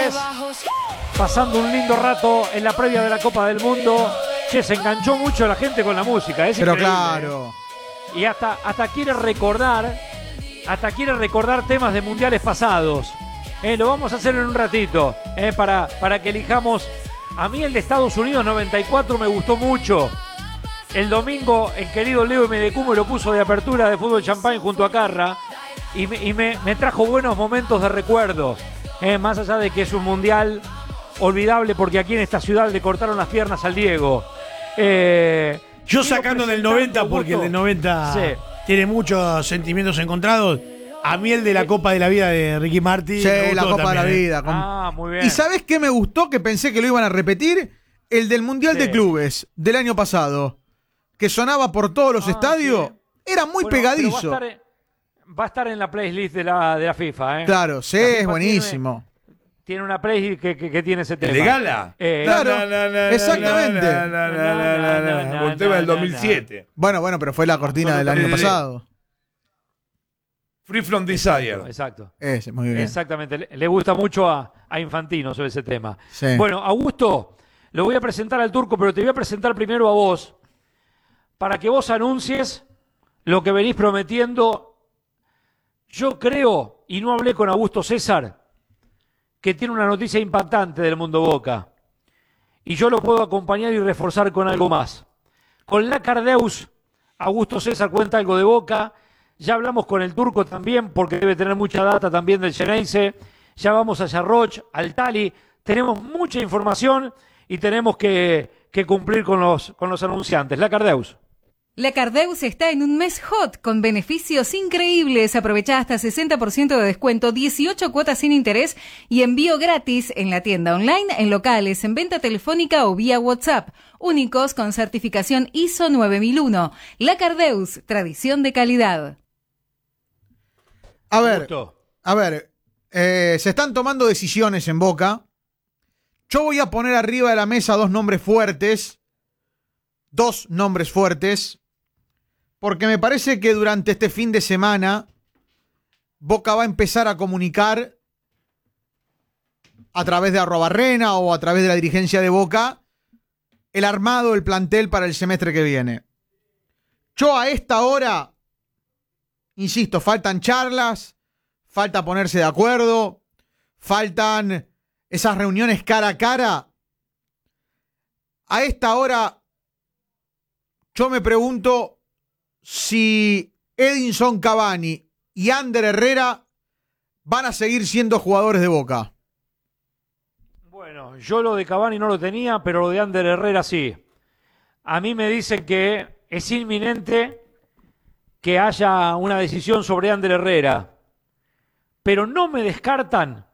López, pasando un lindo rato en la previa de la Copa del Mundo. Che, se enganchó mucho la gente con la música, es pero increíble. claro. Y hasta quiere recordar temas de mundiales pasados. Lo vamos a hacer en un ratito, para que elijamos. A mí el de Estados Unidos 94 me gustó mucho. El domingo el querido Leo Medecú me lo puso de apertura de Fútbol Champagne junto a Carra y me trajo buenos momentos de recuerdos. Más allá de que es un mundial olvidable porque aquí en esta ciudad le cortaron las piernas al Diego. Yo sacando del 90 porque el del 90 sí, tiene muchos sentimientos encontrados. A mí el de la Copa de la Vida de Ricky Martin. Sí, la Copa de la Vida. Muy bien. ¿Y sabés qué me gustó? Que pensé que lo iban a repetir. El del Mundial de Clubes del año pasado. Que sonaba por todos los estadios. Sí. Era muy pegadizo. Va a estar en la playlist de la FIFA. Claro, sí, es buenísimo. Tiene una playlist que tiene ese tema. ¿El de Gala? Claro, exactamente. Un tema del 2007. Bueno, pero fue la cortina del año pasado. Free From Desire. Exacto. Ese, muy bien. Exactamente. Le gusta mucho a Infantino sobre ese tema. Sí. Bueno, Augusto, lo voy a presentar al Turco, pero te voy a presentar primero a vos, para que vos anuncies lo que venís prometiendo. Yo creo, y no hablé con Augusto César, que tiene una noticia impactante del mundo Boca. Y yo lo puedo acompañar y reforzar con algo más. Con la Cardeus, Augusto César cuenta algo de Boca. Ya hablamos con el Turco también, porque debe tener mucha data también del Xeneize. Ya vamos a Yarroch, al Tali. Tenemos mucha información y tenemos que cumplir con los anunciantes. La Cardeus. La Cardeus está en un mes hot con beneficios increíbles. Aprovecha hasta 60% de descuento, 18 cuotas sin interés y envío gratis en la tienda online, en locales, en venta telefónica o vía WhatsApp. Únicos con certificación ISO 9001. La Cardeus, tradición de calidad. A ver, se están tomando decisiones en Boca. Yo voy a poner arriba de la mesa dos nombres fuertes, porque me parece que durante este fin de semana Boca va a empezar a comunicar a través de Arrobarrena o a través de la dirigencia de Boca el armado del plantel para el semestre que viene. Yo a esta hora, insisto, faltan charlas, falta ponerse de acuerdo, faltan esas reuniones cara a cara. A esta hora yo me pregunto si Edinson Cavani y Ander Herrera van a seguir siendo jugadores de Boca. Bueno, yo lo de Cavani no lo tenía, pero lo de Ander Herrera sí. A mí me dicen que es inminente que haya una decisión sobre Ander Herrera, pero no me descartan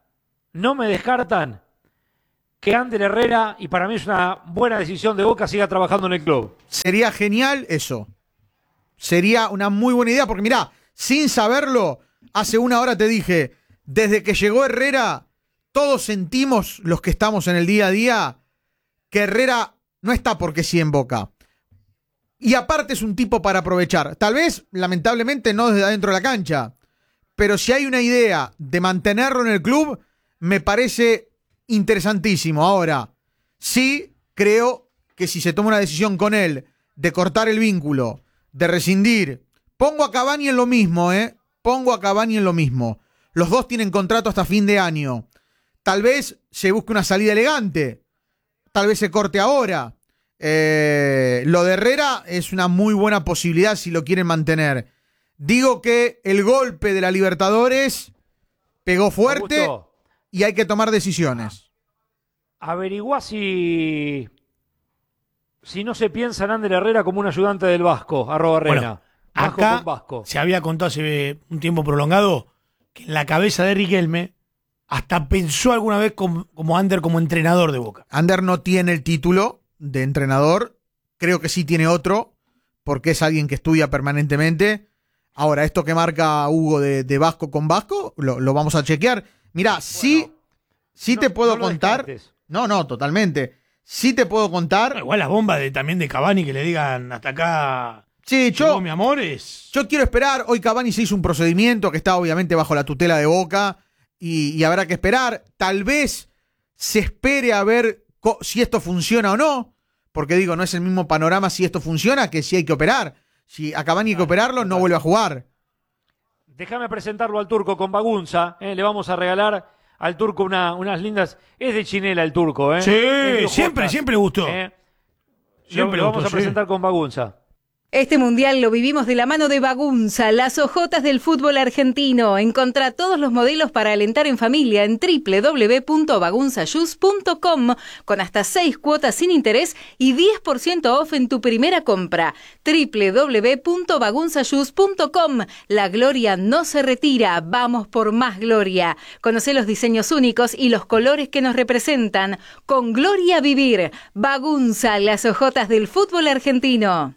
que Ander Herrera, y para mí es una buena decisión de Boca, siga trabajando en el club. Sería genial eso. Sería una muy buena idea, porque mirá, sin saberlo, hace una hora te dije, desde que llegó Herrera, todos sentimos, los que estamos en el día a día, que Herrera no está porque sí en Boca. Y aparte es un tipo para aprovechar. Tal vez, lamentablemente, no desde adentro de la cancha. Pero si hay una idea de mantenerlo en el club, me parece interesantísimo. Ahora, sí creo que si se toma una decisión con él de cortar el vínculo, de rescindir, pongo a Cavani en lo mismo, Los dos tienen contrato hasta fin de año. Tal vez se busque una salida elegante. Tal vez se corte ahora. Lo de Herrera es una muy buena posibilidad si lo quieren mantener. Digo que el golpe de la Libertadores pegó fuerte, Augusto, y hay que tomar decisiones. Averiguá si no se piensa en Ander Herrera como un ayudante del Vasco, @Arena. Bueno, acá se había contado hace un tiempo prolongado que en la cabeza de Riquelme hasta pensó alguna vez como Ander como entrenador de Boca. Ander no tiene el título de entrenador, creo que sí tiene otro, porque es alguien que estudia permanentemente. Ahora, esto que marca Hugo de Vasco con Vasco, lo vamos a chequear. Mirá, sí te puedo contar. No, totalmente. Sí te puedo contar. Bueno, igual las bombas también de Cavani que le digan hasta acá. Sí, mi amor es. Yo quiero esperar. Hoy Cavani se hizo un procedimiento que está obviamente bajo la tutela de Boca y habrá que esperar. Tal vez se espere a ver si esto funciona o no, porque digo, no es el mismo panorama si esto funciona que si hay que operar. Si a Cavani hay que operarlo, no vuelve a jugar. Déjame presentarlo al Turco con Bagunza. Le vamos a regalar al Turco unas lindas. Es de Chinela el Turco, Sí, siempre gustó. Siempre lo vamos a presentar con Bagunza. Este mundial lo vivimos de la mano de Bagunza, las hojotas del fútbol argentino. Encontrá todos los modelos para alentar en familia en www.bagunzashoes.com con hasta 6 cuotas sin interés y 10% off en tu primera compra. www.bagunzashoes.com. La gloria no se retira, vamos por más gloria. Conocé los diseños únicos y los colores que nos representan. Con gloria vivir. Bagunza, las hojotas del fútbol argentino.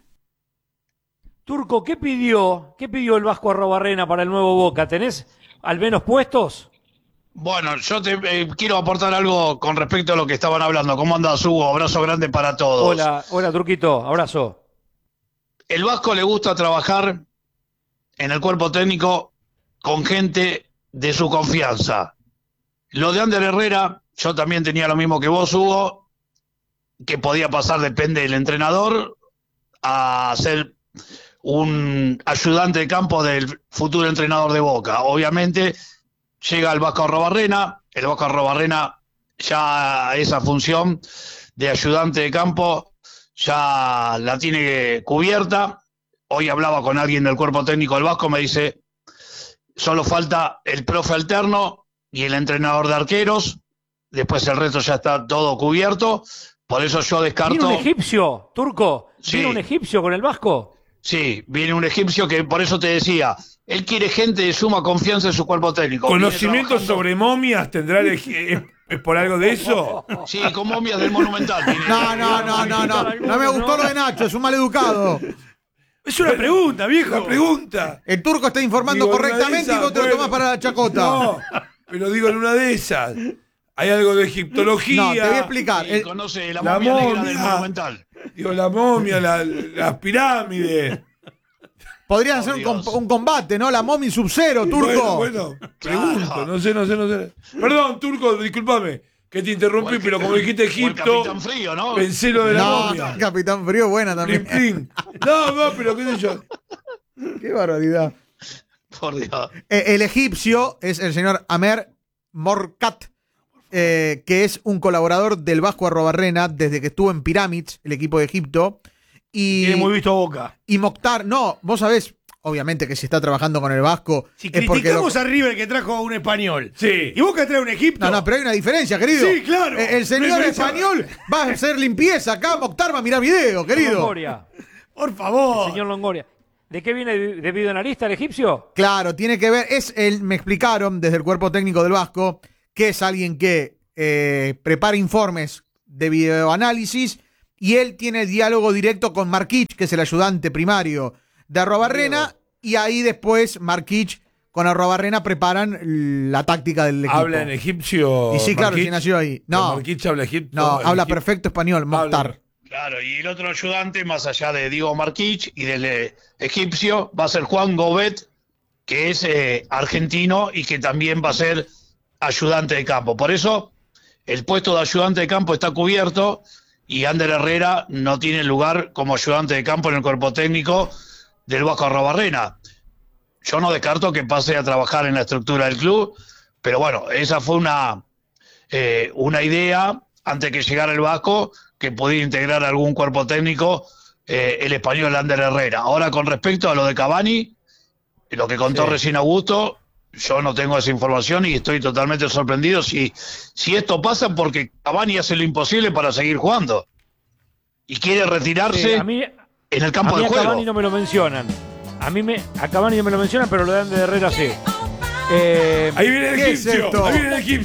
Turco, ¿qué pidió el Vasco Arrobarrena para el nuevo Boca? ¿Tenés al menos puestos? Bueno, yo te quiero aportar algo con respecto a lo que estaban hablando. ¿Cómo andás, Hugo? Abrazo grande para todos. Hola, Turquito, abrazo. El Vasco le gusta trabajar en el cuerpo técnico con gente de su confianza. Lo de Ander Herrera, yo también tenía lo mismo que vos, Hugo, que podía pasar, depende del entrenador, a ser un ayudante de campo del futuro entrenador de Boca. Obviamente llega el Vasco Arrobarrena, el Vasco Arrobarrena ya esa función de ayudante de campo ya la tiene cubierta. Hoy hablaba con alguien del cuerpo técnico del Vasco, me dice, solo falta el profe alterno y el entrenador de arqueros, después el resto ya está todo cubierto, por eso yo descarto... ¿Viene un egipcio, Turco? Sí. ¿Viene un egipcio con el Vasco? Sí, viene un egipcio que por eso te decía, él quiere gente de suma confianza en su cuerpo técnico. ¿Conocimientos sobre momias tendrá ¿Es por algo de eso? Sí, con momias del Monumental. No me gustó lo de Nacho, es un maleducado. Es una pregunta, viejo. Una pregunta. El Turco está informando correctamente y vos te lo tomás para la chacota. No, pero digo en una de esas. Hay algo de egiptología. No, te voy a explicar. Sí, conoce la momia negra del Monumental. Digo, la momia, las pirámides. Podrían hacer un combate, ¿no? La momia y Sub-Zero, Turco. Bueno, pregunto, no sé. Perdón, Turco, discúlpame que te interrumpí, pero como dijiste Egipto, Capitán Frío, ¿no? pensé lo de la momia. Capitán Frío, buena también. No, pero qué sé yo. Qué barbaridad. Por Dios. El egipcio es el señor Amer Morkat, que es un colaborador del Vasco Arrobarrena desde que estuvo en Pyramids, el equipo de Egipto. Y tiene muy visto Boca. Y Mokhtar, no, vos sabés, obviamente que si está trabajando con el Vasco. Si es porque criticamos a River que trajo a un español. Sí. Y Boca trae un Egipto. No, pero hay una diferencia, querido. Sí, claro. El señor español va a hacer limpieza acá, Mokhtar va a mirar video, querido. Longoria. Por favor. El señor Longoria. ¿De qué viene de videoanalista el egipcio? Claro, tiene que ver, me explicaron desde el cuerpo técnico del Vasco, que es alguien que prepara informes de videoanálisis y él tiene el diálogo directo con Marquich, que es el ayudante primario de Arrobarrena, y ahí después Marquich con Arrobarrena preparan la táctica del equipo. ¿Habla en egipcio? Y sí, claro, Marquich? sí nació ahí. No, Marquich habla egipcio. no, habla perfecto español, Mokhtar. Claro, y el otro ayudante, más allá de Diego Marquich y del egipcio, va a ser Juan Gobet, que es argentino y que también va a ser ayudante de campo. Por eso, el puesto de ayudante de campo está cubierto y Ander Herrera no tiene lugar como ayudante de campo en el cuerpo técnico del Vasco Arrobarrena. Yo no descarto que pase a trabajar en la estructura del club, pero bueno, esa fue una idea antes que llegara el Vasco, que podía integrar algún cuerpo técnico el español Ander Herrera. Ahora, con respecto a lo de Cavani, lo que contó recién Augusto, yo no tengo esa información y estoy totalmente sorprendido si esto pasa, porque Cavani hace lo imposible para seguir jugando y quiere retirarse en el campo de juego. A Cavani no me lo mencionan. A Cavani no me lo mencionan, pero lo de Ander Herrera sí. Ahí viene el egipcio.